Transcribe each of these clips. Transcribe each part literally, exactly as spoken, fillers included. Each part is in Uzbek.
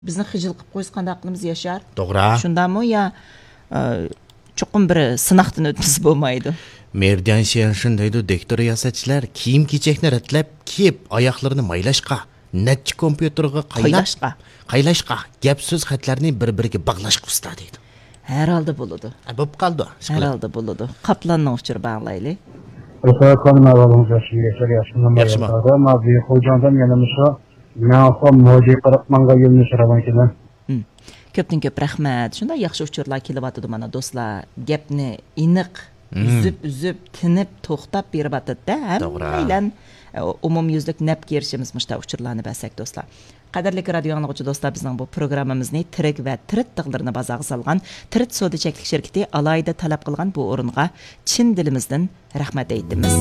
Bizni xijil qilib qo'yisqanda aqlimiz yashar. To'g'ri. Shundami yo chuqur bir sinoqdan o'tmisiz bo'lmaydi. Merdan Shenshin deydi doktor yasachilar kiyim-kechakni ratlab, kiyib, oyoqlarini maylashqa, netchi kompyuterga qaylashqa, qaylashqa, gap so'z xatlarni bir-biriga bog'lashqa usta deydi. Har holda bo'ladi. Bo'p qoldi. Har holda bo'ladi. Qaplanning uchur bog'laylik. O'sha qonunlarimiz yashar yashar Yaxshimi? Ma bu xo'jondan yana misho Nafam moji qirq mingga yo'lni shiraman kelan. Ko'pdan ko'p rahmat. Shunday yaxshi uchurlar kelyapti mana do'stlar. Gapni aniq, uzib-uzib, tinib, to'xtab beryapti-da. Hammaylan umumyuzlik nabga erishimiz mushta uchurlarni basak do'stlar. Qadrli radio anglag'uvchi do'stlar, bizning bu programmamizni tirik va tirit tig'larini bazag'i solgan Tirit Soda cheklik shirkati alayda talab qilgan bu o'ringa chin dilimizdan rahmat aytamiz.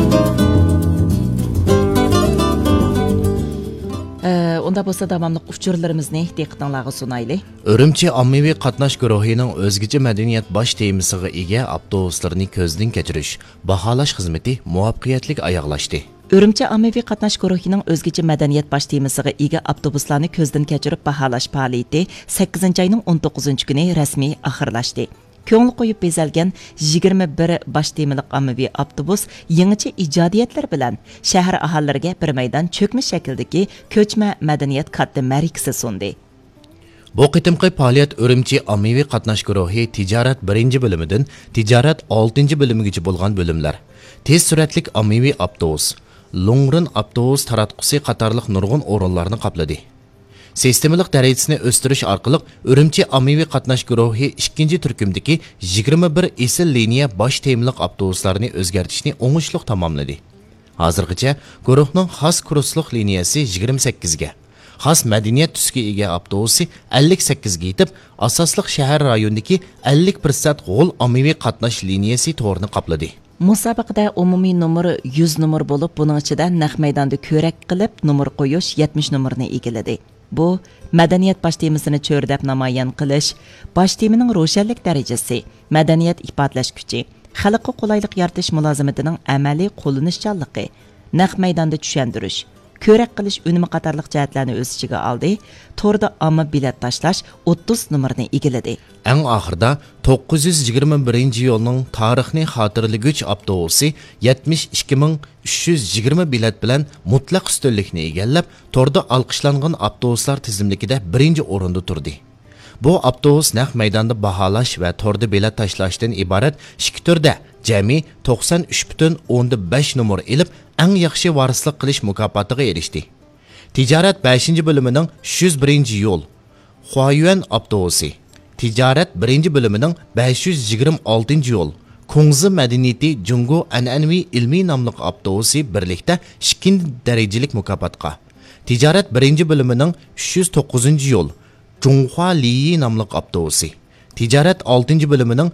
Onda bo'lsa davomli uchurlarimizni diqqatingizga sunaylik. Urumchi ommaviy qatnash guruhining o'zgacha madaniyat bosh temasiga ega avtobuslarni ko'zdan kechirish, baholash xizmati muvaffaqiyatli oyoqlashdi. Urumchi ommaviy qatnash guruhining o'zgacha madaniyat bosh temasiga ega avtobuslarni ko'zdan kechirib baholash faoliyati sakkizinchi oyning o'n to'qqizinchi kuni rasmiy oxirlashdi. Ko'ngil qo'yib bezalgan yigirma bir bosh temalik ommaviy avtobus yangicha ijodiyatlar bilan shahar aholilariga bir maydon cho'kma shakldagi ko'chma madaniyat katta markasi sundi. Bu qitimqi faoliyat Urumchi ommaviy qatnash guruhi tijorat birinchi bo'limidan tijorat oltinchi bo'limigacha bo'lgan bo'limlar, tez suratlik ommaviy avtobus, Longrin avtobus taratqusi qatorliq nurg'un o'rinlarni qopladi. Sistemalik darajasini o'stirish orqali Urumchi ommaviy qatnash guruhi ikkinchi turkumdagi yigirma bir esil liniya bosh temlik avtobuslarni o'zgartishni o'ngishli tamomladi. Hozirgacha guruhning xos kursliq liniyasi yigirma sakkiz ga, xos madaniyat tusiga ega avtobusi ellik sakkiz ga yetib, asosliq shahar rayonidagi ellik foiz g'ol ommaviy qatnash liniyasi to'g'rini qopladi. Musobaqada umumiy nomer yuz nomer bo'lib, buning ichida naq maydonda ko'rak qilib nomer qo'yish yetmish nomerni egalladi. Bu madaniyat bosh temasini cho'rdab namoyon qilish, bosh temaning ro'shanlik darajasi, madaniyat ifodalash kuchi, xalqqa qulaylik yaratish mulozimatining amaliy qo'llanishchanligi, naq maydonda tushuntirish, ko'rak qilish unumi qatorliq jihatlarni o'z ichiga oldi. To'rda omma bilet tashlash o'ttiz nomerni egalladi. Eng oxirida to'qqiz yuz yigirma birinchi yo'lning tarixni xotirlagich avtobusi yetmish ikki ming uch yuz yigirma bilet bilan mutlaq ustunlikni egallab, to'rda olqishlangan avtobuslar tizimlikida birinchi o'rinda turdi. Bu avtobus naq maydonda baholash va to'rda bilet tashlashdan iborat ikki turda jami to'qson uch butun o'ndan besh nomer ilib eng yaxshi varislik qilish mukofotiga erishdi. Tijorat beshinchi bo'limining uch yuz birinchi yo'l, Huayuan avtobusi, tijorat birinchi bo'limining besh yuz yigirma oltinchi yo'l, Kongzi madaniyati Jungo an'anaviy ilmiy nomli avtobusi birlikda ikkinchi darajalik mukofotga, tijorat birinchi bo'limining uch yuz to'qqizinchi yo'l, Zhonghua Liyi nomli avtobusi, tijorat oltinchi bo'limining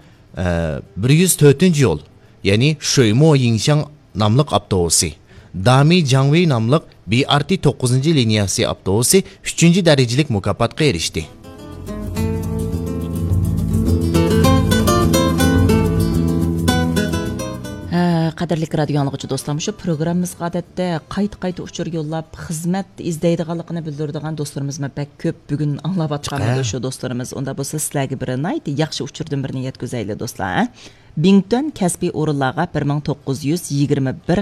bir yuz to'rtinchi yo'l, ya'ni Shuimo Yingxiang nomli avtobusi, Dami Jiangwei nomli B R T to'qqizinchi liniyasi avtobusi uchinchi darajalik mukofotga erishdi. Qadrli radio anglag'uvchi do'stlar, shu programmamizga odatda qayta-qayta uchur yo'llab xizmat izlaydiganligini bildiradigan do'stlarimiz bak ko'p bugun anglab atqanadi shu do'stlarimiz. Unda bo'lsa sizlarga birini ayt, yaxshi uchurdan birini yetkazayli do'stlar. Bington kasbiy o'rinlarga bir ming to'qqiz yuz yigirma bir